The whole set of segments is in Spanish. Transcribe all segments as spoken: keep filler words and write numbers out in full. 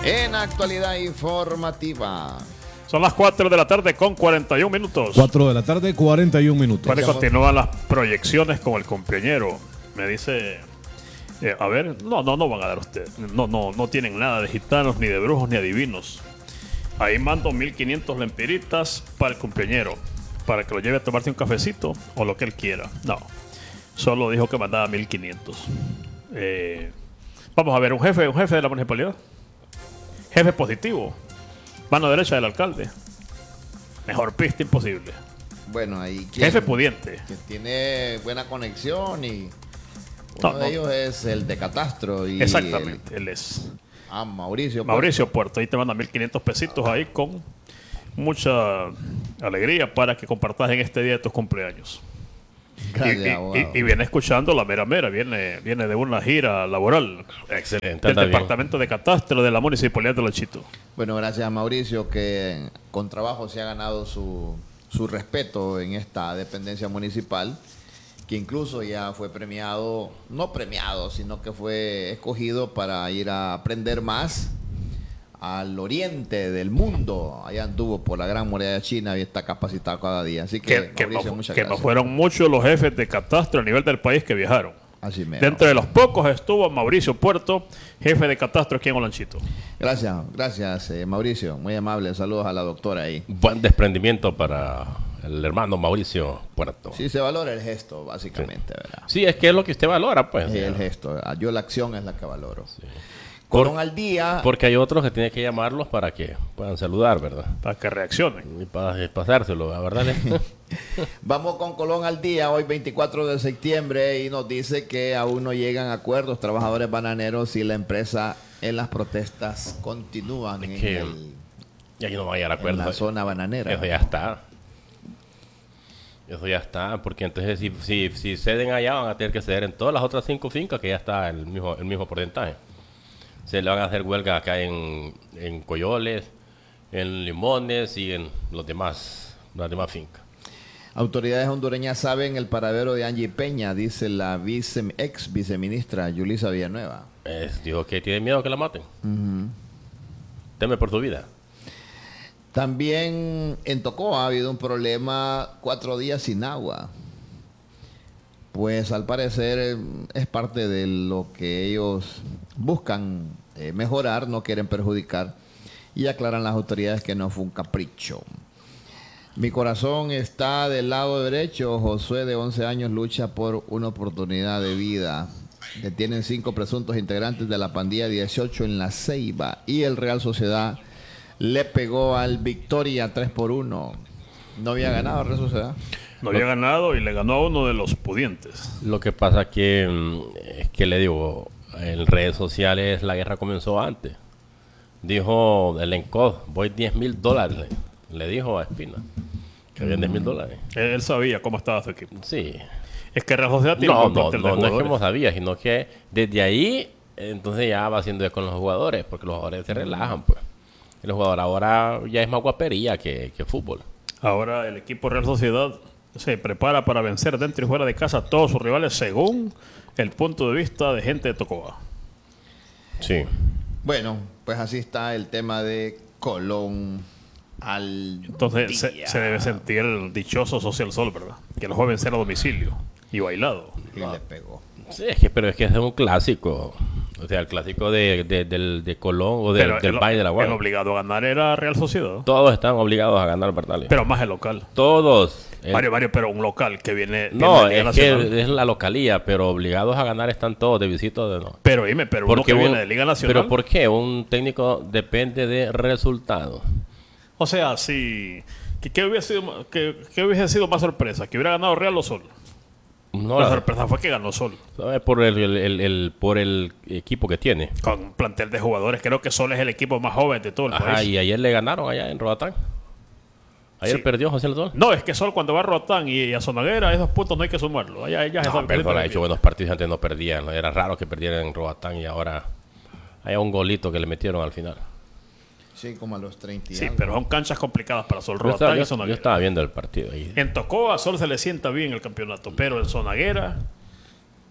en actualidad informativa. Son las cuatro de la tarde con cuarenta y un minutos. cuatro de la tarde, cuarenta y un minutos. Bueno, continúan las proyecciones con el cumpleañero. Me dice, eh, a ver, no, no, no van a dar ustedes. No, no, no tienen nada de gitanos, ni de brujos, ni adivinos. Ahí mando mil quinientos lempiritas para el cumpleañero, para que lo lleve a tomarse un cafecito o lo que él quiera. No, solo dijo que mandaba mil quinientos. Eh, vamos a ver, un jefe, un jefe de la municipalidad. Jefe positivo. Mano derecha del alcalde. Mejor pista imposible. Bueno, ahí jefe pudiente. Que tiene buena conexión y no, uno no. de ellos es el de Catastro. Y exactamente, el, él es. Ah, Mauricio. Mauricio Puerto. Puerto. Ahí te manda mil quinientos pesitos ahí con mucha alegría para que compartas en este día de tus cumpleaños. Gracias, y, y, y viene escuchando la mera mera, viene, viene de una gira laboral. Excelente. Del departamento bien. de catastro de la municipalidad de Lanchito. Bueno, gracias a Mauricio que con trabajo se ha ganado su, su respeto en esta dependencia municipal, que incluso ya fue premiado, no premiado, sino que fue escogido para ir a aprender más al oriente del mundo. Allá anduvo por la Gran Muralla China y está capacitado cada día. Así que, que, Mauricio, que, muchas que gracias. no fueron muchos los jefes de catastro a nivel del país que viajaron. Así me Dentro de los pocos estuvo Mauricio Puerto, jefe de catastro aquí en Olanchito. Gracias, gracias eh, Mauricio. Muy amable. Saludos a la doctora ahí. Buen desprendimiento para el hermano Mauricio Puerto. Sí, se valora el gesto, básicamente, sí. ¿verdad? Sí, es que es lo que usted valora, pues. Sí, el gesto. Yo la acción es la que valoro. Sí. Colón al día. Porque hay otros que tienen que llamarlos para que puedan saludar, ¿verdad? Para que reaccionen. Y para pasárselo, ¿verdad? Vamos con Colón al día, hoy veinticuatro de septiembre, y nos dice que aún no llegan acuerdos trabajadores bananeros y la empresa en las protestas continúan es que, en, el, y aquí no va a llegar a acuerdos. en la zona bananera. Eso ya está. Eso ya está, porque entonces si, si, si ceden allá van a tener que ceder en todas las otras cinco fincas que ya está el mismo, el mismo porcentaje. Se le van a hacer huelga acá en, en Coyoles, en Limones y en los demás, las demás fincas. Autoridades hondureñas saben el paradero de Angie Peña, dice la vice, ex viceministra Yulisa Villanueva. Es, dijo que tiene miedo que la maten. Uh-huh. Teme por su vida. También en Tocoa ha habido un problema, cuatro días sin agua. Pues al parecer es parte de lo que ellos buscan eh, mejorar, no quieren perjudicar, y aclaran las autoridades que no fue un capricho. Mi corazón está del lado derecho. Josué, de once años, lucha por una oportunidad de vida. Detienen cinco presuntos integrantes de la pandilla dieciocho en La Ceiba, y el Real Sociedad le pegó al Victoria tres por uno. ¿No había ganado el Real Sociedad? No había ganado y le ganó a uno de los pudientes. Lo que pasa que, es que le digo, en redes sociales la guerra comenzó antes. Dijo el ENCOD, voy diez mil dólares. Le dijo a Espina que había diez mil dólares. Él sabía cómo estaba su equipo. Sí. Es que Real Sociedad tiene no, un no, plantel no, de no es que jugadores. no sabía, sino que desde ahí, entonces ya va haciendo con los jugadores, porque los jugadores se relajan, pues. El jugador ahora ya es más guapería que, que fútbol. Ahora el equipo Real Sociedad se prepara para vencer dentro y fuera de casa a todos sus rivales según el punto de vista de gente de Tocoa. Sí. Bueno, pues así está el tema de Colón al Entonces se, se debe sentir dichoso Social Sol, ¿verdad? Que lo fue a vencer a domicilio y bailado. Y le pegó. Sí, es que, pero es que es un clásico. O sea, el clásico de, de, del, de Colón o de, del el, Valle de la Guardia. El obligado a ganar era Real Sociedad. Todos están obligados a ganar, ¿verdad? Pero más el local. Todos. El... Mario, Mario, pero un local que viene... No, viene es que es la localía, pero obligados a ganar están todos de visita de no. Pero dime, pero uno que un, viene de Liga Nacional... ¿Pero por qué? Un técnico depende de resultados. O sea, si... ¿Qué, qué, hubiese sido, qué, ¿Qué hubiese sido más sorpresa? ¿Que hubiera ganado Real o Sol? No, la sorpresa fue que ganó Sol. Por el, el, el, el, por el equipo que tiene. Con un plantel de jugadores. Creo que Sol es el equipo más joven de todo el Ajá, país. Y ayer le ganaron allá en Roatán. Ayer sí. perdió José Sol. No, es que Sol cuando va a Roatán y a Zonaguera, esos puntos no hay que sumarlo. Allá, allá no, pero Sol ha hecho buenos partidos. Antes no perdían. Era raro que perdieran en Roatán y ahora hay un golito que le metieron al final. Sí, como a los treinta. Sí, algo. Pero son canchas complicadas para Sol. Yo estaba, y yo, yo estaba viendo el partido ahí. En Tocoa, Sol se le sienta bien el campeonato, pero en Zonaguera,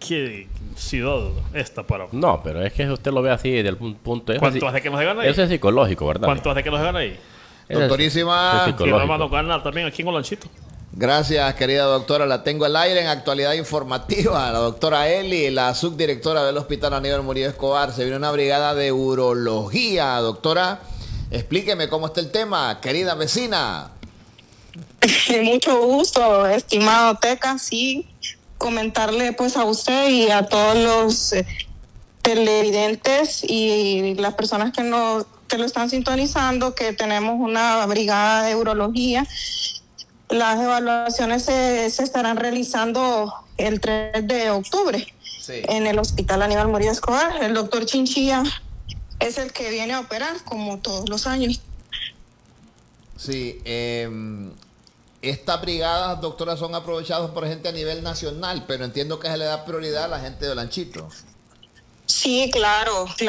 qué ciudad esta para... No, pero es que usted lo ve así desde el pu- punto... ¿Cuánto Eso, hace que nos gana sí- ahí? eso es psicológico, ¿verdad? ¿Cuánto hace que nos gana ahí? Eso es- Doctorísima. eso es Y psicológico. nos van a ganar también aquí en Olanchito. Gracias, querida doctora. La tengo al aire en actualidad informativa. La doctora Eli, la subdirectora del Hospital Aníbal Murillo Escobar. Se viene una brigada de urología. Doctora, explíqueme cómo está el tema, querida vecina. Mucho gusto, estimado Teca, sí, comentarle pues a usted y a todos los eh, televidentes y las personas que, no, que lo están sintonizando que tenemos una brigada de urología. Las evaluaciones se, se estarán realizando el tres de octubre Sí. en el Hospital Aníbal Murillo Escobar. El doctor Chinchilla es el que viene a operar como todos los años. Sí, eh, estas brigadas, doctora, son aprovechadas por gente a nivel nacional, pero entiendo que se le da prioridad a la gente de Olanchito. Sí, claro, claro.